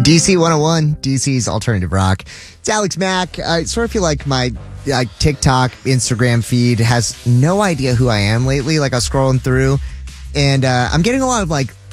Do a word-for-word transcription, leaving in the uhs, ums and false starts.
D C one oh one, D C's alternative rock. It's Alex Mack. I sort of feel like my like TikTok, Instagram feed has no idea who I am lately. Like I was scrolling through, and uh, I'm getting a lot of like